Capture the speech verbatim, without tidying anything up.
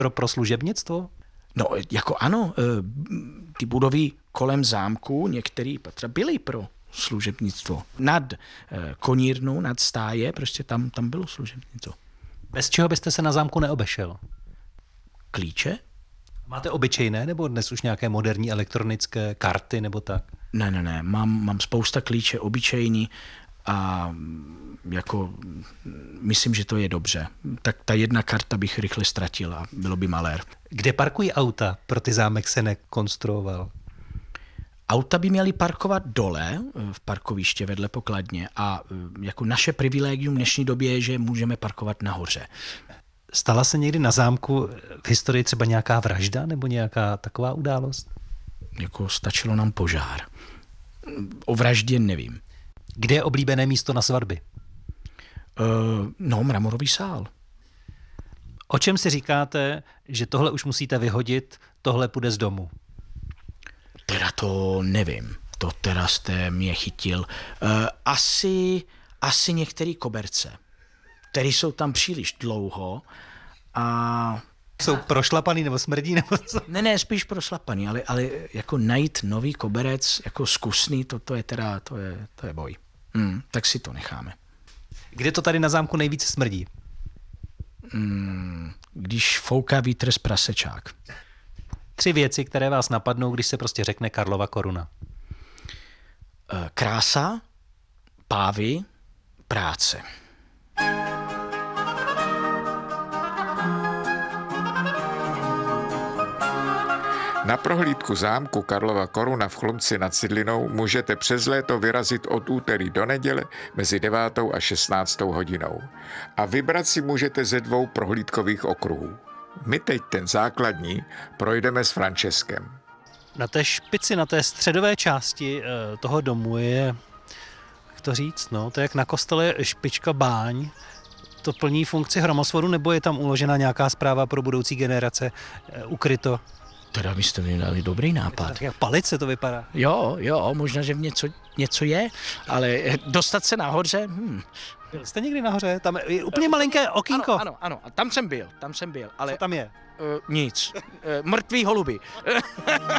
Pro, pro služebnictvo? No, jako ano, ty budovy kolem zámku, některé patra byly pro služebnictvo. Nad konírnu, nad stáje, prostě tam, tam bylo služebnictvo. Bez čeho byste se na zámku neobešel? Klíče? Máte obyčejné, nebo dnes už nějaké moderní elektronické karty, nebo tak? Ne, ne, ne, mám, mám spousta klíče obyčejný a jako myslím, že to je dobře. Tak ta jedna karta bych rychle ztratil a bylo by malér. Kde parkují auta? Pro ty zámek se nekonstruoval. Auta by měly parkovat dole v parkoviště vedle pokladně a jako naše privilegium v dnešní době je, že můžeme parkovat nahoře. Stala se někdy na zámku v historii třeba nějaká vražda nebo nějaká taková událost? Jako stačilo nám požár. O vraždě nevím. Kde je oblíbené místo na svatby? Uh, no, mramorový sál. O čem si říkáte, že tohle už musíte vyhodit, tohle půjde z domu? Teda to nevím. To teda jste mě chytil. Uh, asi, asi některé koberce, které jsou tam příliš dlouho a... Jsou prošlapaný nebo smrdí nebo co? Ne, ne, spíš prošlapaný, ale, ale jako najít nový koberec, jako zkusný, to, to je teda, to je, to je boj. Hmm, tak si to necháme. Kde to tady na zámku nejvíc smrdí? Hmm, když fouká vítr z prasečák. Tři věci, které vás napadnou, když se prostě řekne Karlova koruna. Krása, pávy, práce. Na prohlídku zámku Karlova Koruna v Chlumci nad Cidlinou můžete přes léto vyrazit od úterý do neděle mezi devátou a šestnáctou hodinou. A vybrat si můžete ze dvou prohlídkových okruhů. My teď ten základní projdeme s Franceskem. Na té špici, na té středové části toho domu je, jak to říct, no, to je jak na kostele špička báň. To plní funkci hromosvodu, nebo je tam uložena nějaká zpráva pro budoucí generace ukryto? Teda byste mi dali dobrý nápad. Tak jak palice to vypadá. Jo, jo, možná, že v něco, něco je, ale dostat se nahoře... Hmm. Jste někdy nahoře? Tam je úplně malinké okýnko. Ano, ano, ano, tam jsem byl, tam jsem byl. Ale, co tam je? Uh, nic. Uh, mrtví holuby.